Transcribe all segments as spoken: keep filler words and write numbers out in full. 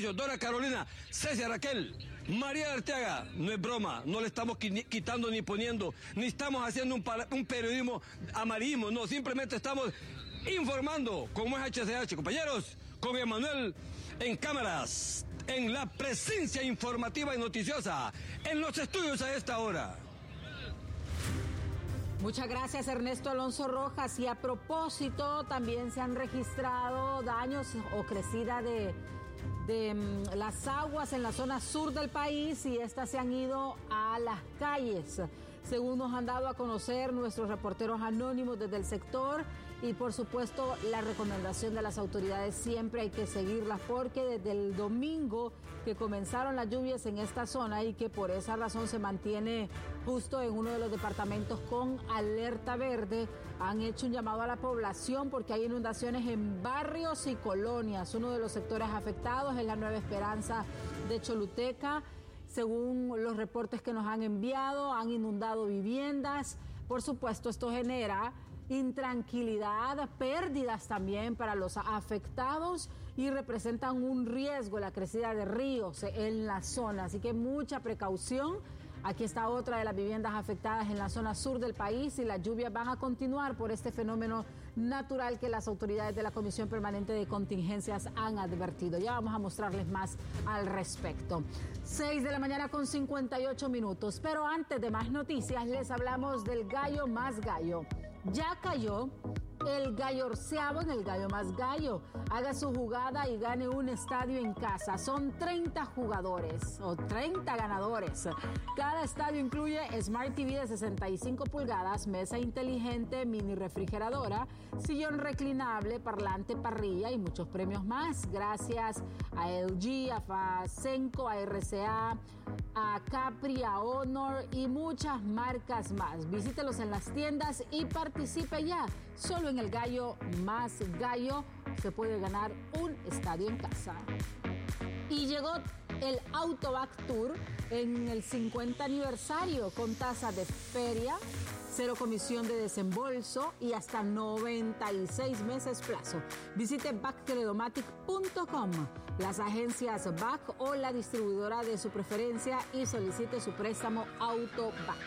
muchachos. Dora Carolina, Cecia Raquel, María Arteaga, no es broma, no le estamos quitando ni poniendo, ni estamos haciendo un, un periodismo amarillismo, no, simplemente estamos informando como es H C H. Compañeros, con Emanuel en cámaras, en la presencia informativa y noticiosa, en los estudios a esta hora. Muchas gracias, Ernesto Alonso Rojas. Y a propósito, también se han registrado daños o crecida de, de um, las aguas en la zona sur del país, y estas se han ido a las calles, según nos han dado a conocer nuestros reporteros anónimos desde el sector. Y por supuesto, la recomendación de las autoridades siempre hay que seguirlas, porque desde el domingo que comenzaron las lluvias en esta zona, y que por esa razón se mantiene justo en uno de los departamentos con alerta verde, han hecho un llamado a la población porque hay inundaciones en barrios y colonias. Uno de los sectores afectados es la Nueva Esperanza de Choluteca. Según los reportes que nos han enviado, han inundado viviendas. Por supuesto, esto genera intranquilidad, pérdidas también para los afectados, y representan un riesgo la crecida de ríos en la zona. Así que mucha precaución. Aquí está otra de las viviendas afectadas en la zona sur del país, y las lluvias van a continuar por este fenómeno natural que las autoridades de la Comisión Permanente de Contingencias han advertido. Ya vamos a mostrarles más al respecto. seis de la mañana con cincuenta y ocho minutos. Pero antes de más noticias, les hablamos del gallo más gallo. Ya cayó el gallorceavo en el gallo más gallo. Haga su jugada y gane un estadio en casa. Son treinta jugadores o treinta ganadores. Cada estadio incluye Smart T V de sesenta y cinco pulgadas, mesa inteligente, mini refrigeradora, sillón reclinable, parlante, parrilla y muchos premios más. Gracias a L G, a Fasenco, a R C A, a Capri, a Honor y muchas marcas más. Visítelos en las tiendas y participe ya. Solo en el gallo más gallo se puede ganar un estadio en casa. Y llegó el Autobac Tour en el cincuenta aniversario, con tasa de feria, cero comisión de desembolso y hasta noventa y seis meses plazo. Visite bac credomatic punto com, las agencias B A C o la distribuidora de su preferencia, y solicite su préstamo Autobac.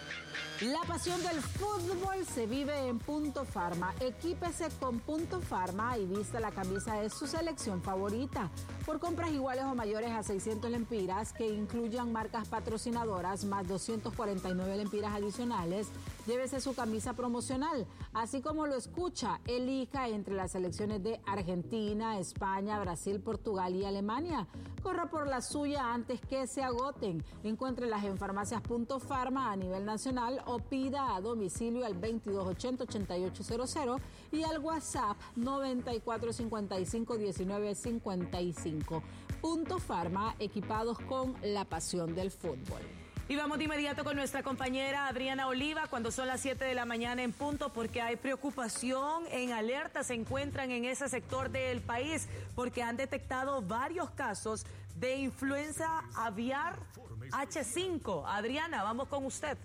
La pasión del fútbol se vive en Punto Pharma. Equípese con Punto Pharma y vista la camisa de su selección favorita. Por compras iguales o mayores a seiscientos lempiras, que incluyan marcas patrocinadoras, más doscientos cuarenta y nueve lempiras adicionales, llévese su camisa promocional. Así como lo escucha, elija entre las selecciones de Argentina, España, Brasil, Portugal y Alemania. Corra por la suya antes que se agoten. Encuéntrelas en farmacias Punto Pharma a nivel nacional, o pida a domicilio al veintidós ochenta, ochenta y ocho cero cero y al WhatsApp noventa y cuatro cincuenta y cinco, diecinueve cincuenta y cinco. Punto Pharma, equipados con la pasión del fútbol. Y vamos de inmediato con nuestra compañera Adriana Oliva cuando son las siete de la mañana en punto, porque hay preocupación, en alerta se encuentran en ese sector del país porque han detectado varios casos de influenza aviar H cinco. Adriana, vamos con usted.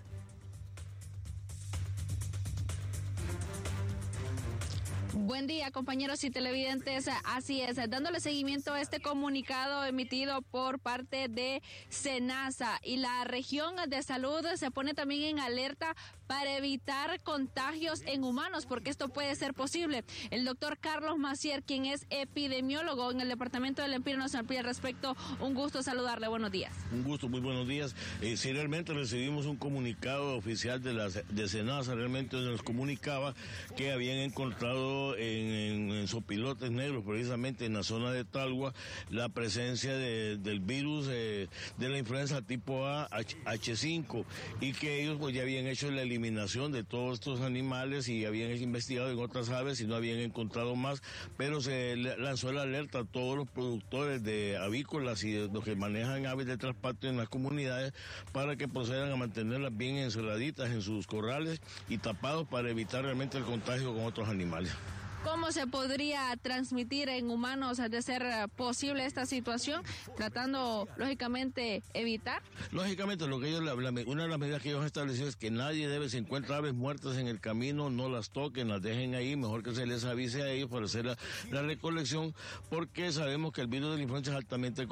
Buen día, compañeros y televidentes. Así es, dándole seguimiento a este comunicado emitido por parte de SENASA, y la región de salud se pone también en alerta para evitar contagios en humanos, porque esto puede ser posible. El doctor Carlos Macier, quien es epidemiólogo en el departamento del Empire, nos amplía al respecto. Un gusto saludarle, buenos días. Un gusto, muy buenos días. Eh, si realmente recibimos un comunicado oficial de la de SENASA, realmente nos comunicaba que habían encontrado En, en, en sopilotes negros, precisamente en la zona de Talgua, la presencia de, del virus eh, de la influenza tipo A H cinco, y que ellos pues ya habían hecho la eliminación de todos estos animales y habían investigado en otras aves y no habían encontrado más, pero se lanzó la alerta a todos los productores de avícolas y de los que manejan aves de traspatio en las comunidades para que procedan a mantenerlas bien encerraditas en sus corrales y tapados para evitar realmente el contagio con otros animales. ¿Cómo se podría transmitir en humanos de ser posible esta situación? Tratando, lógicamente, evitar. Lógicamente, lo que ellos, la, la, una de las medidas que ellos han establecido es que nadie debe, si encuentra aves muertas en el camino, no las toquen, las dejen ahí, mejor que se les avise a ellos para hacer la, la recolección, porque sabemos que el virus de la influenza es altamente